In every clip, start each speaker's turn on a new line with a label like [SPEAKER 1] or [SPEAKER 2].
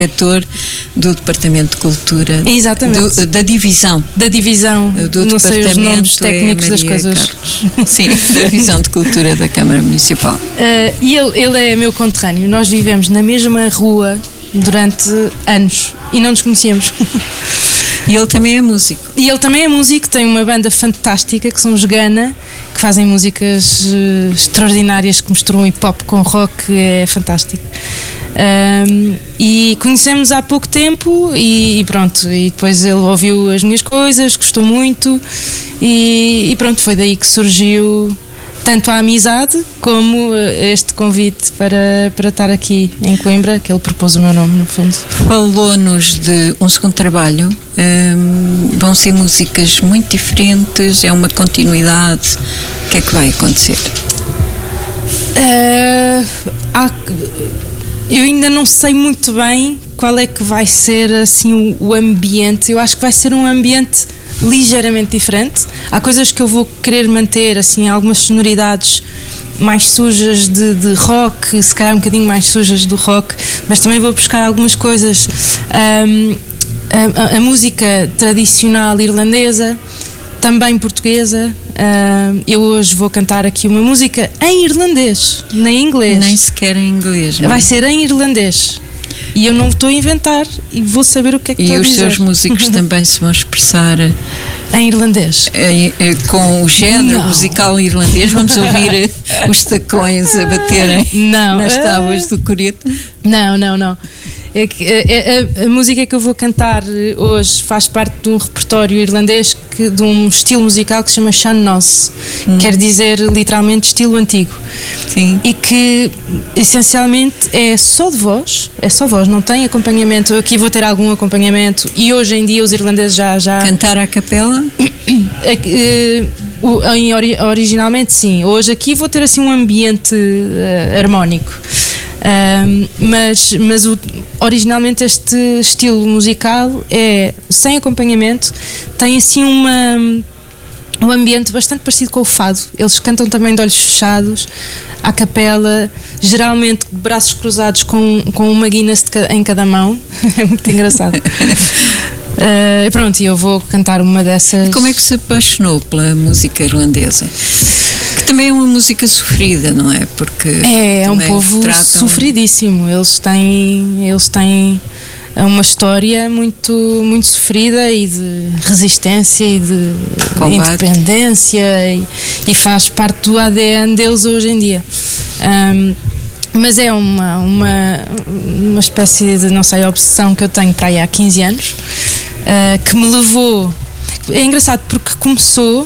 [SPEAKER 1] diretor do Departamento de Cultura.
[SPEAKER 2] Exatamente.
[SPEAKER 1] Da divisão.
[SPEAKER 2] Da divisão,
[SPEAKER 1] do
[SPEAKER 2] não sei os nomes técnicos das coisas.
[SPEAKER 1] Sim, da divisão de cultura da Câmara Municipal.
[SPEAKER 2] E ele é meu conterrâneo. Nós vivemos na mesma rua durante anos e não nos conhecíamos.
[SPEAKER 1] E ele também é músico.
[SPEAKER 2] Tem uma banda fantástica que são os Gana, que fazem músicas extraordinárias, que misturam hip-hop com rock, é fantástico. E conhecemos há pouco tempo e pronto, e depois ele ouviu as minhas coisas, gostou muito e pronto, foi daí que surgiu tanto a amizade como este convite para estar aqui em Coimbra, que ele propôs o meu nome, no fundo.
[SPEAKER 1] Falou-nos de um segundo trabalho, vão ser músicas muito diferentes, é uma continuidade, o que é que vai acontecer?
[SPEAKER 2] Eu ainda não sei muito bem qual é que vai ser assim o ambiente. Eu acho que vai ser um ambiente ligeiramente diferente. Há coisas que eu vou querer manter, assim, algumas sonoridades mais sujas de rock, se calhar um bocadinho mais sujas do rock, mas também vou buscar algumas coisas, a música tradicional irlandesa, também portuguesa. Eu hoje vou cantar aqui uma música em irlandês, nem em inglês.
[SPEAKER 1] Nem sequer em inglês. Não?
[SPEAKER 2] Vai ser em irlandês. E eu não estou a inventar e vou saber o que é que estou a dizer.
[SPEAKER 1] E os seus músicos também se vão expressar
[SPEAKER 2] em irlandês.
[SPEAKER 1] Com o género musical irlandês, vamos ouvir os tacões a baterem nas tábuas do coreto?
[SPEAKER 2] Não. A música que eu vou cantar hoje faz parte de um repertório irlandês, de um estilo musical que se chama sean-nós, quer dizer literalmente estilo antigo.
[SPEAKER 1] Sim.
[SPEAKER 2] E que essencialmente é só voz, não tem acompanhamento. Eu aqui vou ter algum acompanhamento e hoje em dia os irlandeses já...
[SPEAKER 1] Cantar à capela?
[SPEAKER 2] Originalmente sim, hoje aqui vou ter assim um ambiente harmónico. Mas originalmente este estilo musical é sem acompanhamento, tem assim um ambiente bastante parecido com o fado. Eles cantam também de olhos fechados, à capela, geralmente braços cruzados com uma Guinness em cada mão. É muito engraçado. Pronto, e eu vou cantar uma dessas.
[SPEAKER 1] Como é que se apaixonou pela música irlandesa? Que também é uma música sofrida, não é? Porque
[SPEAKER 2] é um povo sofridíssimo. Eles têm uma história muito, muito sofrida e de resistência e de independência e faz parte do ADN deles hoje em dia. Mas é uma espécie de, não sei, obsessão que eu tenho para aí há 15 anos, que me levou... É engraçado porque começou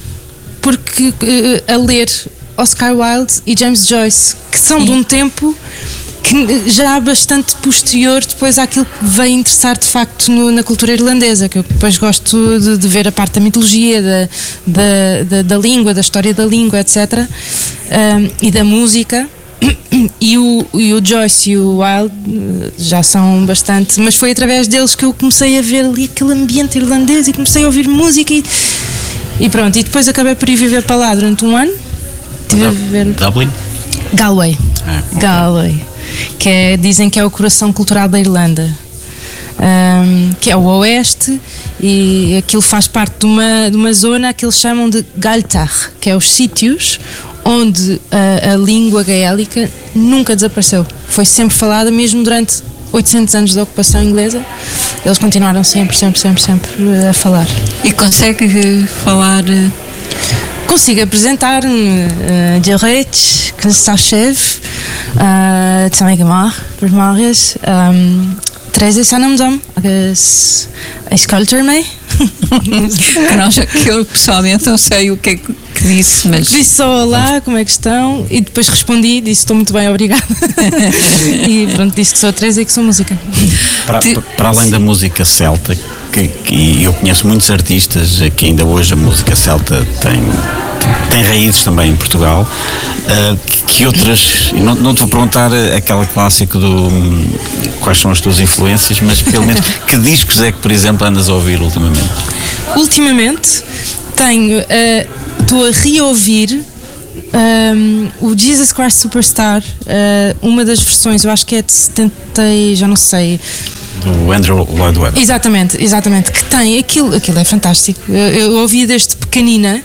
[SPEAKER 2] a ler Oscar Wilde e James Joyce, que são de um tempo que já bastante posterior depois àquilo que veio interessar de facto na cultura irlandesa, que eu depois gosto de ver a parte da mitologia, da língua, da história da língua, etc. E da música. E o Joyce e o Wilde já são bastante, mas foi através deles que eu comecei a ver ali aquele ambiente irlandês e comecei a ouvir música e pronto, e depois acabei por ir viver para lá durante um ano.
[SPEAKER 3] Dublin?
[SPEAKER 2] Galway.
[SPEAKER 3] Okay.
[SPEAKER 2] Galway, dizem que é o coração cultural da Irlanda, que é o oeste, e aquilo faz parte de uma zona que eles chamam de Gaeltacht, que é os sítios onde a língua gaélica nunca desapareceu. Foi sempre falada, mesmo durante 800 anos da ocupação inglesa. Eles continuaram sempre a falar.
[SPEAKER 1] E consegue falar?
[SPEAKER 2] Consigo apresentar-me direito, que está chefe, também gamar, por marras, Teresa Sanamdom, a escultor-me.
[SPEAKER 1] Que eu pessoalmente não sei o que é que disse, mas...
[SPEAKER 2] Disse só olá, como é que estão? E depois respondi, disse estou muito bem, obrigada. E pronto, disse que sou a Teresa e que sou música.
[SPEAKER 3] Para além da música celta, que eu conheço muitos artistas que ainda hoje a música celta tem raízes também em Portugal, que outras, não te vou perguntar aquela clássica do quais são as tuas influências, mas pelo menos que discos é que, por exemplo, andas a ouvir ultimamente?
[SPEAKER 2] Ultimamente estou a reouvir O Jesus Christ Superstar, uma das versões, eu acho que é de 70, já não sei.
[SPEAKER 3] Do Andrew Lloyd Webber.
[SPEAKER 2] Exatamente, que tem aquilo é fantástico. Eu ouvi desde pequenina.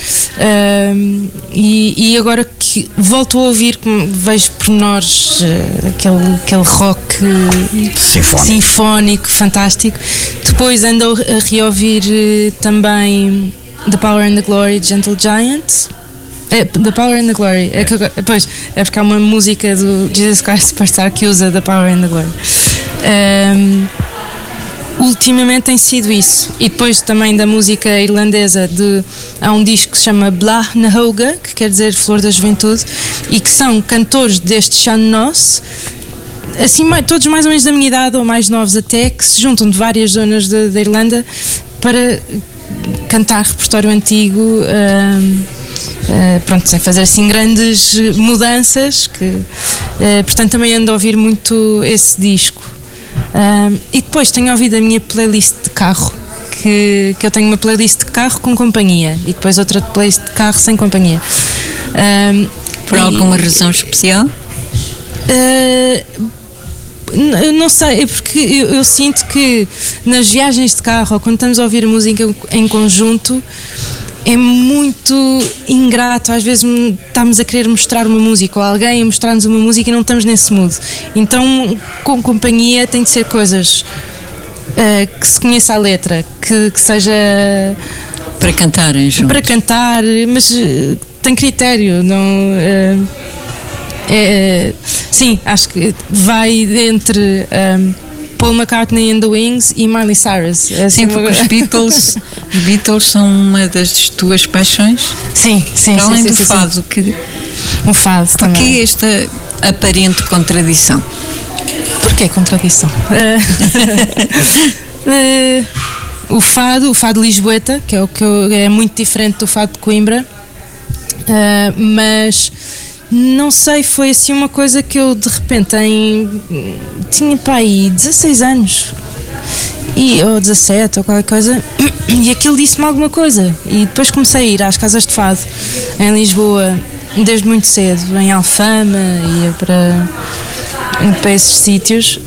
[SPEAKER 2] E agora que volto a ouvir, vejo pormenores, aquele rock sinfónico fantástico. Depois ando a reouvir também The Power and the Glory de Gentle Giant. The Power and the Glory. Pois, é porque há uma música do Jesus Christ Superstar que usa The Power and the Glory. Ultimamente tem sido isso. E depois também da música irlandesa, há um disco que se chama Blah na Hoga, que quer dizer Flor da Juventude, e que são cantores deste Sean Noss, assim, todos mais ou menos da minha idade ou mais novos até, que se juntam de várias zonas da Irlanda para cantar repertório antigo, pronto, sem fazer assim grandes mudanças, portanto também ando a ouvir muito esse disco. E depois tenho ouvido a minha playlist de carro, que eu tenho uma playlist de carro com companhia e depois outra playlist de carro sem companhia.
[SPEAKER 1] Por alguma razão especial?
[SPEAKER 2] Não sei, é porque eu sinto que nas viagens de carro ou quando estamos a ouvir música em conjunto é muito ingrato. Às vezes estamos a querer mostrar uma música ou alguém a mostrar-nos uma música e não estamos nesse mood. Então, com companhia, tem de ser coisas que se conheça a letra, que seja
[SPEAKER 1] para cantarem juntos.
[SPEAKER 2] Para cantar, mas tem critério, não. Sim, acho que vai entre Paul McCartney and the Wings e Miley Cyrus.
[SPEAKER 1] Sim, porque os Beatles são uma das tuas paixões.
[SPEAKER 2] Sim.
[SPEAKER 1] Além do fado.
[SPEAKER 2] Um fado também.
[SPEAKER 1] Porquê esta aparente contradição?
[SPEAKER 2] Porquê contradição? O fado lisboeta, que é o que é muito diferente do fado de Coimbra, mas não sei, foi assim uma coisa que eu de repente tinha para aí 16 anos ou 17 ou qualquer coisa, e aquilo disse-me alguma coisa, e depois comecei a ir às casas de fado em Lisboa desde muito cedo, em Alfama, ia para esses sítios,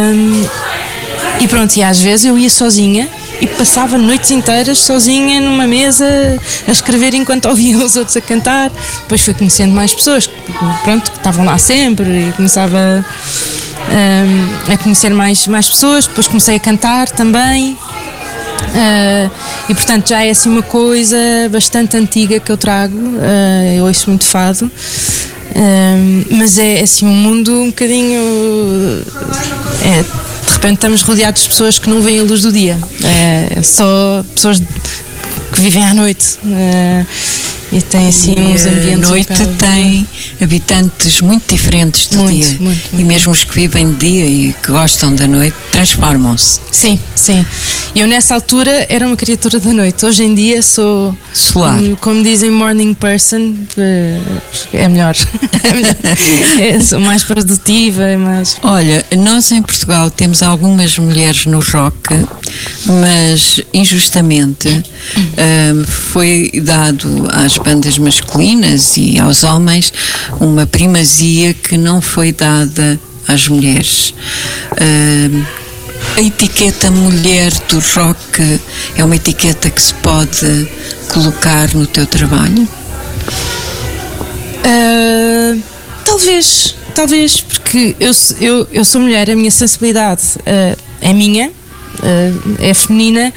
[SPEAKER 2] e pronto, e às vezes eu ia sozinha e passava noites inteiras sozinha numa mesa a escrever enquanto ouvia os outros a cantar. Depois fui conhecendo mais pessoas que estavam lá sempre, e começava a conhecer mais pessoas. Depois comecei a cantar também, e portanto já é assim uma coisa bastante antiga que eu trago. Eu ouço muito fado, mas é assim um mundo um bocadinho de repente estamos rodeados de pessoas que não veem a luz do dia, só pessoas que vivem à noite, e tem assim uns ambientes.
[SPEAKER 1] A noite tem habitantes muito diferentes do dia, muito. E mesmo os que vivem de dia e que gostam da noite transformam-se.
[SPEAKER 2] Sim. Eu nessa altura era uma criatura da noite. Hoje em dia sou
[SPEAKER 1] solar,
[SPEAKER 2] como dizem, morning person. É melhor. Sou mais produtiva, mais...
[SPEAKER 1] Olha, nós em Portugal temos algumas mulheres no rock, mas injustamente foi dado às bandas masculinas e aos homens uma primazia que não foi dada às mulheres. A etiqueta mulher do rock é uma etiqueta que se pode colocar no teu trabalho?
[SPEAKER 2] Talvez, porque eu sou mulher, a minha sensibilidade é minha, é feminina.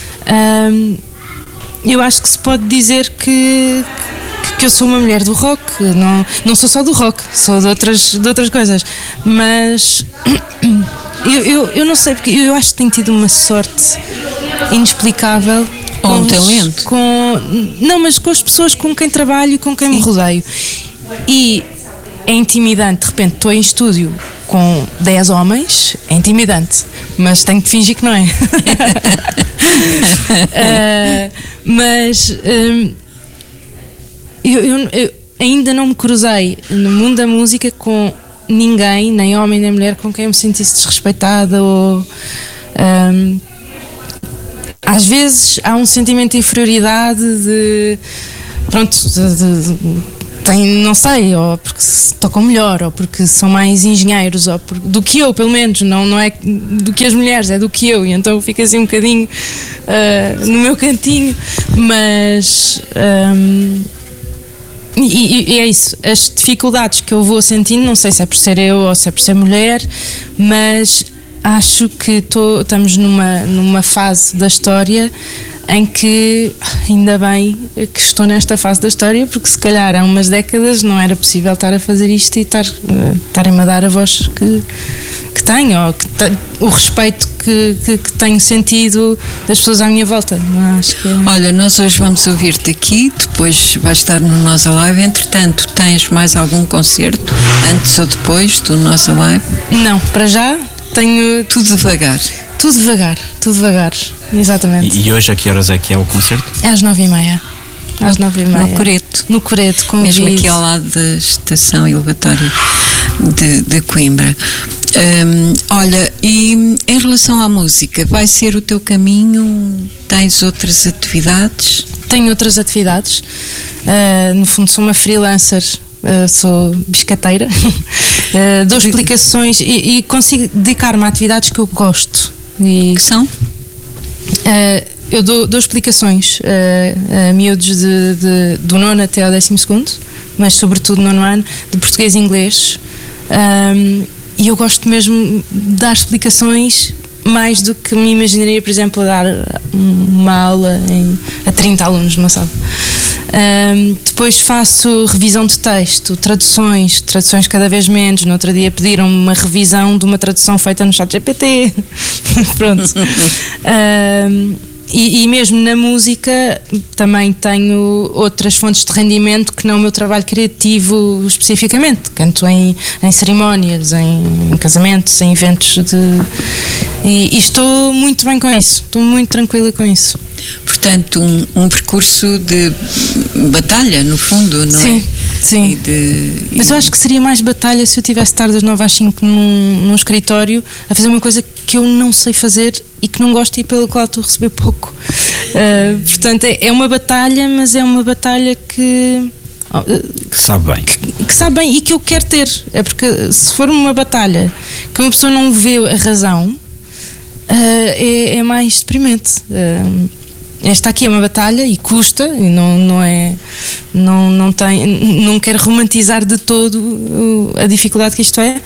[SPEAKER 2] Eu acho que se pode dizer que eu sou uma mulher do rock. Não sou só do rock, sou de outras coisas, mas eu não sei, porque eu acho que tenho tido uma sorte inexplicável
[SPEAKER 1] ou um talento
[SPEAKER 2] mas com as pessoas com quem trabalho e com quem me rodeio, e é intimidante. De repente estou em estúdio com 10 homens, é intimidante, mas tenho que fingir que não é. Mas eu ainda não me cruzei no mundo da música com ninguém, nem homem nem mulher, com quem eu me sentisse desrespeitada ou... às vezes há um sentimento de inferioridade, têm, não sei, ou porque tocam melhor, ou porque são mais engenheiros, ou do que eu, pelo menos, não é do que as mulheres, é do que eu, e então fico assim um bocadinho no meu cantinho, mas e é isso, as dificuldades que eu vou sentindo, não sei se é por ser eu ou se é por ser mulher, mas acho que estamos numa fase da história em que, ainda bem que estou nesta fase da história, porque se calhar há umas décadas não era possível estar a fazer isto e estarem-me a dar a voz que tenho, ou o respeito que tenho sentido das pessoas à minha volta. Acho que...
[SPEAKER 1] Olha, nós hoje vamos ouvir-te aqui, depois vais estar no Nós Alive. Entretanto, tens mais algum concerto antes ou depois do Nós Alive?
[SPEAKER 2] Não, para já tenho...
[SPEAKER 1] Tudo devagar.
[SPEAKER 2] Tudo devagar, exatamente.
[SPEAKER 3] E hoje a que horas é que é o concerto?
[SPEAKER 2] É às 9h30. Às 9h30.
[SPEAKER 1] No Coreto,
[SPEAKER 2] convido.
[SPEAKER 1] Mesmo aqui ao lado da estação elevatória de Coimbra. Olha, e em relação à música, vai ser o teu caminho? Tens outras atividades?
[SPEAKER 2] Tenho outras atividades. No fundo, sou uma freelancer. Sou biscateira. Dou explicações e consigo dedicar-me a atividades que eu gosto.
[SPEAKER 1] Que são?
[SPEAKER 2] Eu dou explicações a miúdos do 9º até ao 12º, mas sobretudo no 9º ano, de português e inglês. E eu gosto mesmo de dar explicações mais do que me imaginaria, por exemplo, a dar uma aula a 30 alunos numa sala. Depois faço revisão de texto, traduções cada vez menos. No outro dia pediram uma revisão de uma tradução feita no ChatGPT. Pronto. E mesmo na música também tenho outras fontes de rendimento que não o meu trabalho criativo especificamente. Canto em cerimónias, em casamentos, em eventos e estou muito bem com isso, estou muito tranquila com isso.
[SPEAKER 1] Portanto, um percurso de batalha, no fundo, não
[SPEAKER 2] sim,
[SPEAKER 1] é?
[SPEAKER 2] Sim, mas eu acho que seria mais batalha se eu tivesse de estar das 9 às 5 num escritório a fazer uma coisa que eu não sei fazer e que não gosto e pela qual estou a receber pouco. Portanto, é uma batalha, mas é uma batalha que
[SPEAKER 3] sabe bem.
[SPEAKER 2] Que sabe bem e que eu quero ter. É porque se for uma batalha que uma pessoa não vê a razão, é mais deprimente. Esta aqui é uma batalha e custa, e não quero romantizar de todo a dificuldade que isto é,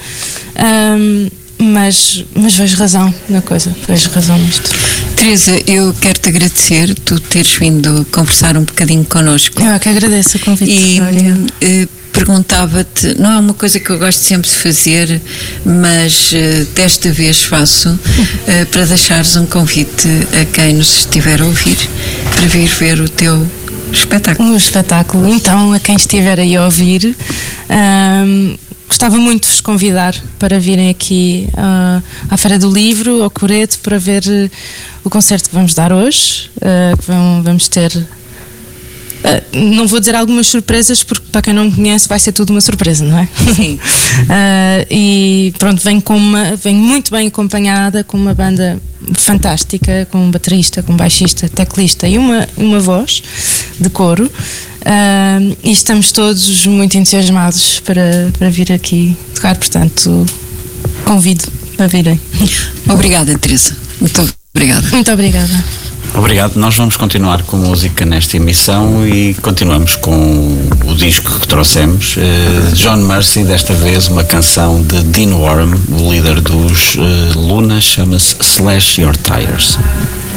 [SPEAKER 2] mas vejo razão na coisa, vejo razão nisto.
[SPEAKER 1] Teresa, eu quero-te agradecer tu teres vindo conversar um bocadinho connosco.
[SPEAKER 2] Eu é que agradeço o convite.
[SPEAKER 1] E perguntava-te, não é uma coisa que eu gosto sempre de fazer, mas desta vez faço, para deixares um convite a quem nos estiver a ouvir para vir ver o teu espetáculo.
[SPEAKER 2] Um espetáculo. Então, a quem estiver aí a ouvir, gostava muito de vos convidar para virem aqui à Feira do Livro, ao Coreto, para ver o concerto que vamos dar hoje. Vamos ter... não vou dizer algumas surpresas, porque para quem não me conhece vai ser tudo uma surpresa, não é?
[SPEAKER 1] Sim.
[SPEAKER 2] E pronto, venho muito bem acompanhada, com uma banda fantástica, com um baterista, com um baixista, teclista e uma voz de coro. E estamos todos muito entusiasmados para vir aqui tocar, portanto convido para virem.
[SPEAKER 1] Obrigada, Teresa. Muito obrigada.
[SPEAKER 2] Muito obrigada.
[SPEAKER 3] Obrigado, nós vamos continuar com música nesta emissão e continuamos com o disco que trouxemos, John Mercy, desta vez uma canção de Dean Warren, o líder dos Luna, chama-se Slash Your Tires.